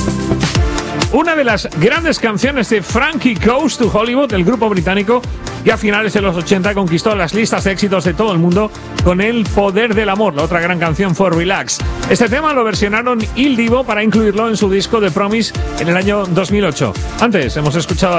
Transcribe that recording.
Una de las grandes canciones de Frankie Goes to Hollywood, el grupo británico que a finales de los 80 conquistó las listas de éxitos de todo el mundo con El Poder del Amor. La otra gran canción fue Relax. Este tema lo versionaron Il Divo para incluirlo en su disco The Promise en el año 2008. Antes hemos escuchado